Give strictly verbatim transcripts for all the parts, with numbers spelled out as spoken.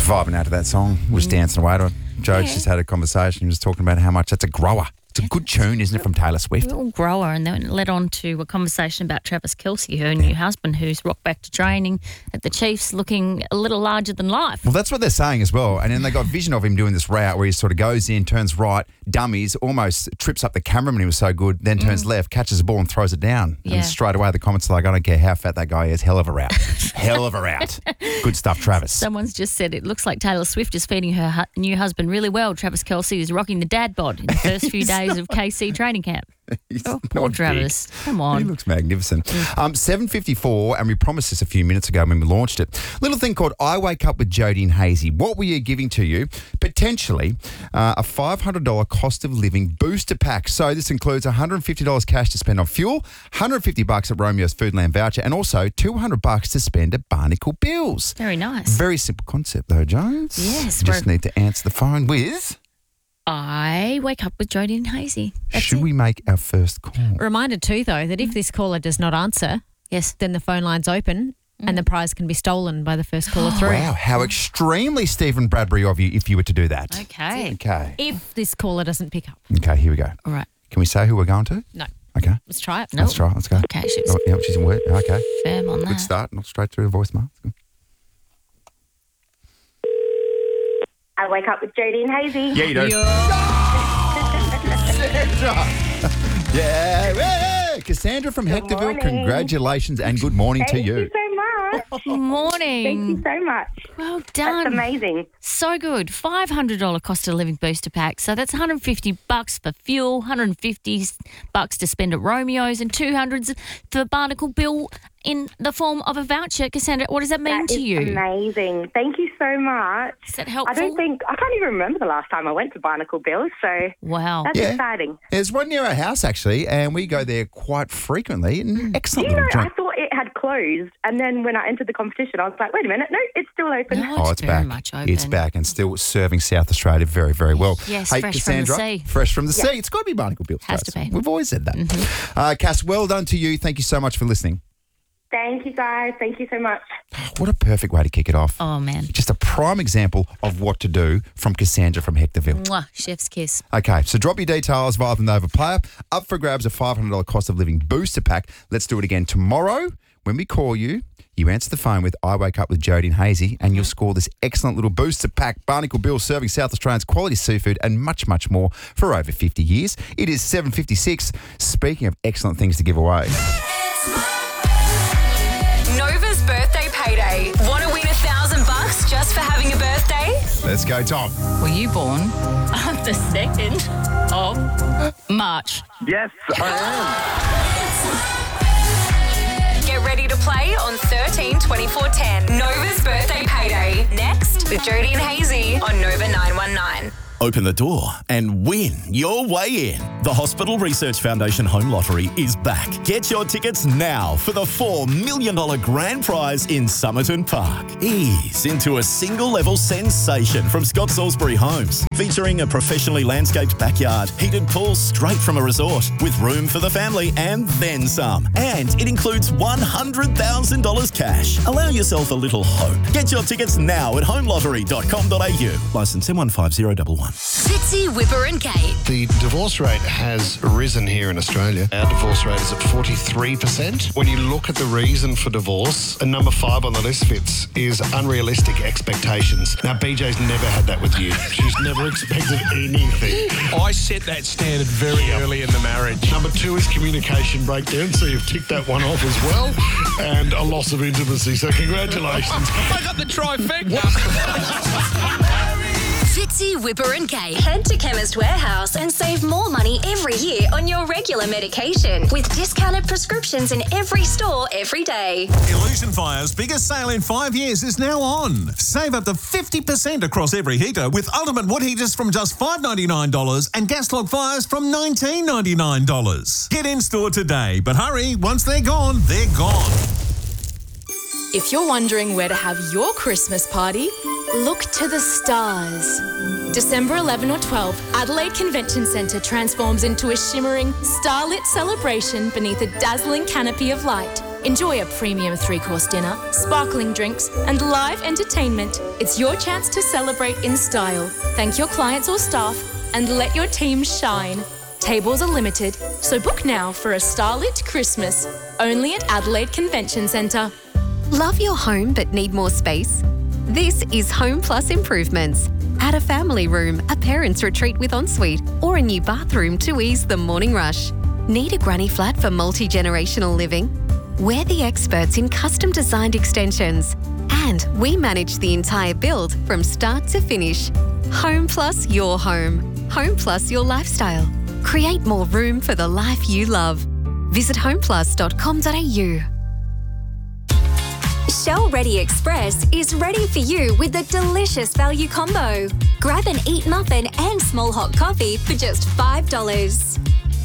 Just vibing out to that song. We're just dancing away to it. Joe Yeah. just had a conversation. He was talking about how much that's a grower. It's a good tune, isn't it, from Taylor Swift? Little grower, and then it led on to a conversation about Travis Kelce, her new husband, who's rocked back to training at the Chiefs, looking a little larger than life. Well, that's what they're saying as well. And then they got vision of him doing this route where he sort of goes in, turns right, dummies, almost trips up the cameraman. He was so good, then turns left, catches the ball and throws it down. Yeah. And straight away the comments are like, I don't care how fat that guy is, hell of a route. hell of a route. Good stuff, Travis. Someone's just said it looks like Taylor Swift is feeding her hu- new husband really well. Travis Kelce is rocking the dad bod in the first few days of K C training camp. He's Oh, poor not Travis. big. Come He on. looks magnificent. Um, seven fifty-four, and we promised this a few minutes ago when we launched it. Little thing called I Wake Up with Jodie and Hazy. What were you giving to you? Potentially uh, a five hundred dollars cost of living booster pack. So this includes one hundred fifty dollars cash to spend on fuel, one hundred fifty bucks at Romeo's Foodland voucher, and also two hundred bucks to spend at Barnacle Bills. Very nice. Very simple concept though, Jones. Yes, You just we're- need to answer the phone with... I wake up with Jodie and Hazy. That's Should it. we make our first call? Reminder too, though, that if this caller does not answer, Yes. then the phone line's open and the prize can be stolen by the first caller through. Wow, how extremely Stephen Bradbury of you if you were to do that. Okay. Okay. If this caller doesn't pick up. Okay, here we go. All right. Can we say who we're going to? No. Okay. Let's try it. No. Let's try it. Let's go. Okay, she's Oh, yeah, she's in work. Okay. firm on Good that. start. Not straight through the voicemail. That's good. I wake up with Jodie and Hazy. Yeah, you do. yeah, yeah. Cassandra from Hectorville, morning. congratulations and good morning Thank to you. you so much. Good morning. Thank you so much. Well That's done. amazing. So good. five hundred dollars cost of living booster pack. So that's one hundred fifty bucks for fuel, one hundred fifty bucks to spend at Romeo's, and two hundred for Barnacle Bill in the form of a voucher. Cassandra, what does that mean That to is you? amazing. Thank you so much. Is that I helpful? don't think, I can't even remember the last time I went to Barnacle Bills, so Wow. that's Yeah. exciting. There's one near our house actually, and we go there quite frequently. An excellent You know, little I joint. thought it had closed, and then when I entered the competition, I was like, wait a minute, no, it's still open. No, Oh, it's it's very back. much open. It's back and still serving South Australia very, very well. Yes, hey, fresh from the Cassandra, sea. fresh from the sea. It's got to be Barnacle Bills. Has Toast. to be. Mm-hmm. We've always said that. Uh, Cass, well done to you. Thank you so much for listening. Thank you, guys. Thank you so much. What a perfect way to kick it off. Oh, man. Just a prime example of what to do from Cassandra from Hectorville. Mwah, chef's kiss. Okay, so drop your details via the Nova Player. Up for grabs a five hundred dollars cost of living booster pack. Let's do it again tomorrow. When we call you, you answer the phone with I Wake Up with Jodie and Hazy, and you'll score this excellent little booster pack. Barnacle Bill serving South Australians quality seafood and much, much more for over fifty years. It is seven fifty-six. Speaking of excellent things to give away. Nova's birthday payday. Want to win a thousand bucks just for having a birthday? Let's go, Tom. Were you born on the second of March? Yes, I Get ready to play on thirteen twenty-four ten. Nova's birthday payday. Next with Jodie and Hazy on Nova nine one nine. Open the door and win your way in. The Hospital Research Foundation Home Lottery is back. Get your tickets now for the four million dollars grand prize in Somerton Park. Ease into a single-level sensation from Scott Salisbury Homes, featuring a professionally landscaped backyard, heated pool straight from a resort, with room for the family and then some. And it includes one hundred thousand dollars cash. Allow yourself a little hope. Get your tickets now at home lottery dot com dot a u. Licence M one five zero one one. Fitzy, Whipper and Kate. The divorce rate has risen here in Australia. Our divorce rate is at forty-three percent. When you look at the reason for divorce, and number five on the list, Fitz, is unrealistic expectations. Now, B J's never had that with you. She's never expected anything. I set that standard very early in the marriage. Number two is communication breakdown, so you've ticked that one off as well. And a loss of intimacy, so congratulations. I got the trifecta. Fitzy, Whipper and Kate. Head to Chemist Warehouse and save more money every year on your regular medication with discounted prescriptions in every store every day. Illusion Fire's biggest sale in five years is now on. Save up to fifty percent across every heater with Ultimate Wood Heaters from just five dollars ninety-nine and Gas Log Fires from nineteen dollars ninety-nine. Get in store today, but hurry, once they're gone, they're gone. If you're wondering where to have your Christmas party, look to the stars. December eleventh or twelfth, Adelaide Convention Centre transforms into a shimmering, starlit celebration beneath a dazzling canopy of light. Enjoy a premium three-course dinner, sparkling drinks, and live entertainment. It's your chance to celebrate in style. Thank your clients or staff and let your team shine. Tables are limited, so book now for a starlit Christmas. Only at Adelaide Convention Centre. Love your home but need more space? This is Home Plus Improvements. Add a family room, a parents' retreat with ensuite, or a new bathroom to ease the morning rush. Need a granny flat for multi-generational living? We're the experts in custom-designed extensions, and we manage the entire build from start to finish. Home Plus your home. Home Plus your lifestyle. Create more room for the life you love. Visit home plus dot com dot a u. Shell Ready Express is ready for you with a delicious value combo. Grab an Eat muffin and small hot coffee for just five dollars.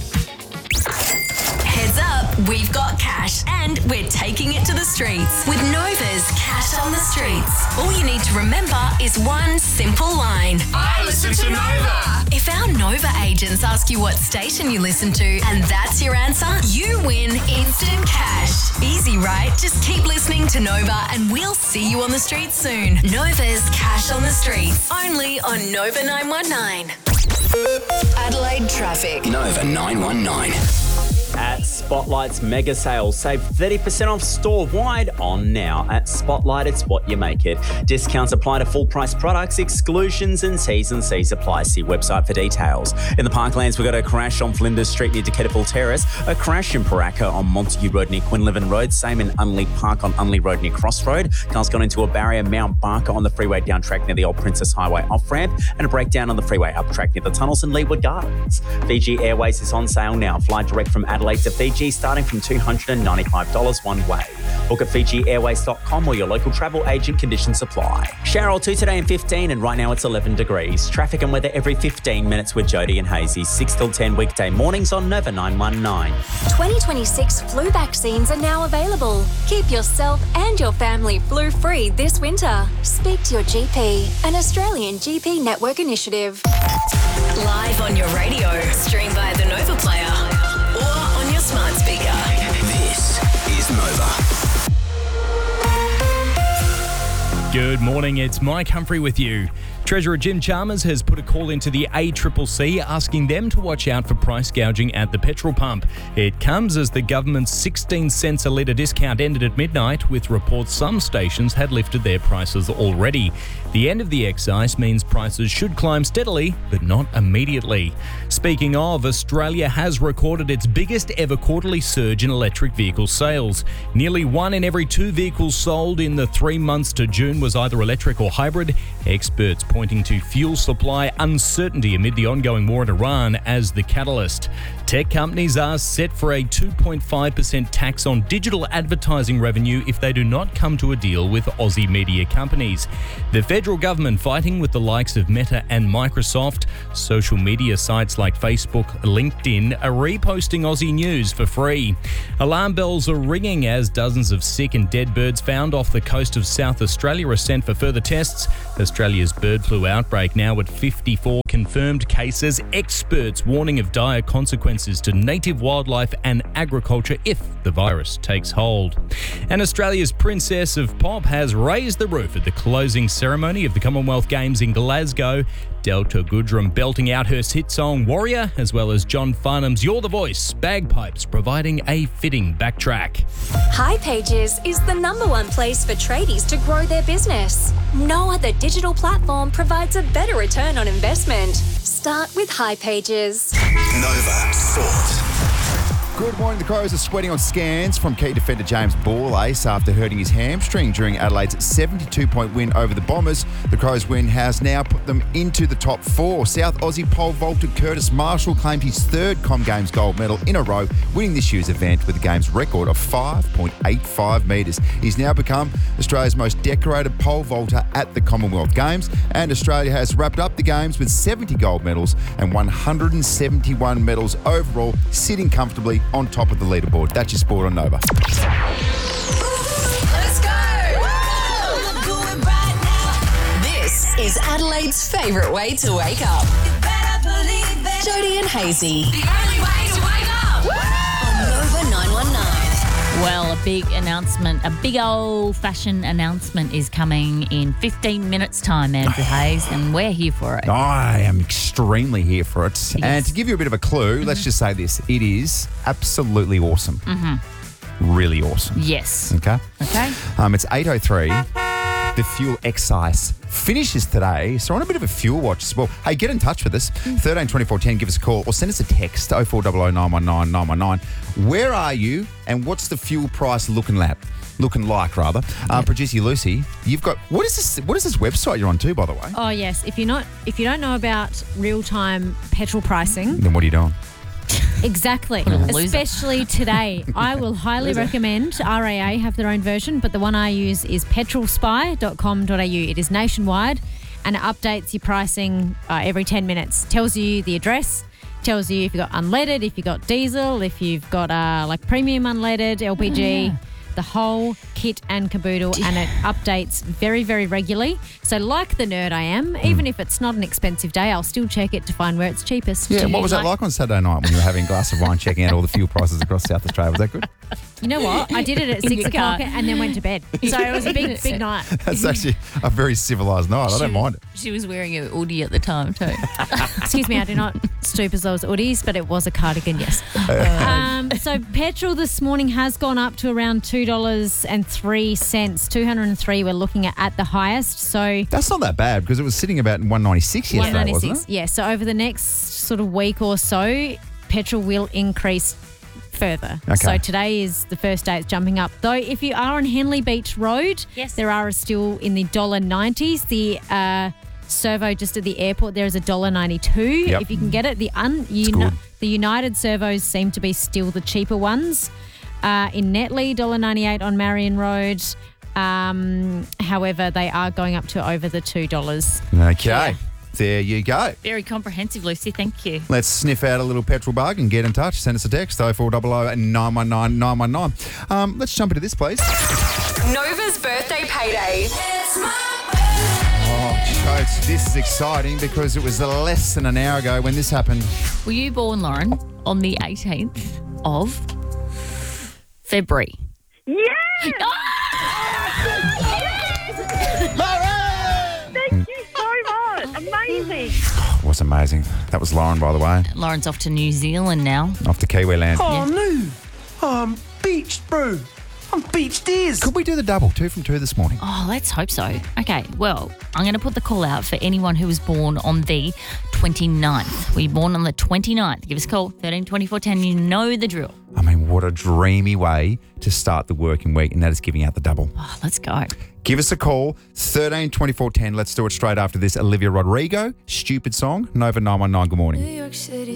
Heads up, we've got cash and we're taking it to the streets with Nova's Cash on the Streets. All you need to remember is one simple line. I listen to Nova. If our Nova agents ask you what station you listen to and that's your answer, you win instant cash. Easy, right? Just keep listening to Nova and we'll see you on the streets soon. Nova's Cash on the Streets, only on Nova nine one nine. Adelaide traffic. Nova nine one nine. At Spotlight's mega sale, save thirty percent off store-wide on now. At Spotlight, it's what you make it. Discounts apply to full-price products, exclusions and T's and C's apply. See website for details. In the Parklands, we've got a crash on Flinders Street near Decatapult Terrace, a crash in Paraka on Montague Road near Quinlivan Road, same in Unley Park on Unley Road near Cross Road. Car's gone into a barrier, Mount Barker on the freeway down track near the Old Princess Highway off-ramp, and a breakdown on the freeway up track near the tunnels in Leeward Gardens. Fiji Airways is on sale now. Fly direct from Adelaide to Fiji starting from two hundred ninety-five dollars one way. Book at fiji airways dot com or your local travel agent. Conditions apply. Cheryl, two today and fifteen, and right now it's eleven degrees. Traffic and weather every fifteen minutes with Jody and Hazy. six till ten weekday mornings on Nova nine one nine. twenty twenty-six flu vaccines are now available. Keep yourself and your family flu-free this winter. Speak to your G P, an Australian G P network initiative. Live on your radio, stream via the Nova Player or on your smart speaker. This is Nova. Good morning, it's Mike Humphrey with you. Treasurer Jim Chalmers has put a call into the A C C C asking them to watch out for price gouging at the petrol pump. It comes as the government's sixteen cents a litre discount ended at midnight, with reports some stations had lifted their prices already. The end of the excise means prices should climb steadily, but not immediately. Speaking of, Australia has recorded its biggest ever quarterly surge in electric vehicle sales. Nearly one in every two vehicles sold in the three months to June was either electric or hybrid. Experts pointing to fuel supply uncertainty amid the ongoing war in Iran as the catalyst. Tech companies are set for a two point five percent tax on digital advertising revenue if they do not come to a deal with Aussie media companies. The federal government fighting with the likes of Meta and Microsoft. Social media sites like Facebook, LinkedIn are reposting Aussie news for free. Alarm bells are ringing as dozens of sick and dead birds found off the coast of South Australia are sent for further tests. Australia's bird flu outbreak now at fifty-four confirmed cases. Experts warning of dire consequences to native wildlife and agriculture if the virus takes hold. And Australia's Princess of Pop has raised the roof at the closing ceremony of the Commonwealth Games in Glasgow. Delta Goodrum belting out her hit song Warrior, as well as John Farnham's You're the Voice, bagpipes providing a fitting backtrack. hipages is the number one place for tradies to grow their business. No other digital platform provides a better return on investment. Start with hipages. Nova Sport. Good morning. The Crows are sweating on scans from key defender James Ball-Ace after hurting his hamstring during Adelaide's seventy-two point win over the Bombers. The Crows' win has now put them into the top four. South Aussie pole vaulter Curtis Marshall claimed his third Com Games gold medal in a row, winning this year's event with the game's record of five point eight five metres. He's now become Australia's most decorated pole vaulter at the Commonwealth Games, and Australia has wrapped up the Games with seventy gold medals and one hundred seventy-one medals overall, sitting comfortably on top of the leaderboard. That's your sport on Nova. Let's go! This is Adelaide's favourite way to wake up. Jody and Hazy. The only way to wake up! On Nova nine one nine. Well, a big announcement, a big old-fashioned announcement is coming in fifteen minutes' time, Andrew Hayes, and we're here for it. I am extremely here for it. Yes. And to give you a bit of a clue, Mm-hmm. let's just say this. It is absolutely awesome. Mm-hmm. Really awesome. Yes. Okay? Okay. Um, it's eight oh three. The fuel excise finishes today, so we're on a bit of a fuel watch as well. Hey, get in touch with us. thirteen twenty-four ten, give us a call or send us a text, oh four hundred nine one nine nine one nine. Where are you and what's the fuel price looking like? Looking like, rather. Uh, Producer Lucy, you've got, what is this What is this website you're on too, by the way? Oh yes, if you're not, if you don't know about real-time petrol pricing, Then what are you doing? exactly, a loser. especially today, I will highly recommend R A A have their own version, but the one I use is petrol spy dot com dot a u. It is nationwide and it updates your pricing uh, every ten minutes. Tells you the address, tells you if you've got unleaded, if you've got diesel, if you've got uh, like premium unleaded, L P G. Oh, yeah. The whole kit and caboodle, and it updates very, very regularly. So like the nerd I am, even if it's not an expensive day, I'll still check it to find where it's cheapest. Yeah, Do what you was that like on Saturday night when you were having a glass of wine, checking out all the fuel prices across South Australia? Was that good? You know what? I did it at In six your o'clock car. and then went to bed. So it was a big, big night. That's actually a very civilised night. I don't mind it. She was wearing a hoodie at the time too. Excuse me, I do not stoop as low as hoodies, but it was a cardigan, yes. um, so petrol this morning has gone up to around two dollars and three cents. two hundred and three we're looking at at the highest. So That's not that bad because it was sitting about one ninety-six yesterday, wasn't it? Yeah, so over the next sort of week or so, petrol will increase further. Okay. So today is the first day it's jumping up. Though if you are on Henley Beach Road, Yes. there are still in the one dollar nineties. The uh, servo just at the airport there is one dollar ninety-two. Yep. If you can get it. The un- uni- good. the United servos seem to be still the cheaper ones. Uh, in Netley, one dollar ninety-eight on Marion Road. Um, however, they are going up to over the two dollars. Okay. There you go. Very comprehensive, Lucy. Thank you. Let's sniff out a little petrol bug and get in touch. Send us a text, oh four hundred nine one nine nine one nine. Um, let's jump into this, please. Nova's birthday payday. Oh, Chokes, this is exciting because it was less than an hour ago when this happened. Were you born, Lauren, on the eighteenth of February? Yes! Thank you so much. Amazing. It was amazing. That was Lauren, by the way, Lauren's off to New Zealand now. off to Kiwiland. Oh, no. Oh, I'm beached, bro. I'm beached ears. Could we do the double, two from two this morning? Oh, let's hope so. Okay, well, I'm going to put the call out for anyone who was born on the twenty-ninth. Were you born on the twenty-ninth? Give us a call, thirteen twenty-four ten. You know the drill. I mean, what a dreamy way to start the working week, and that is giving out the double. Oh, let's go. Give us a call, thirteen twenty-four ten. Let's do it straight after this. Olivia Rodrigo, Stupid Song, Nova nine one nine. Good morning. New York City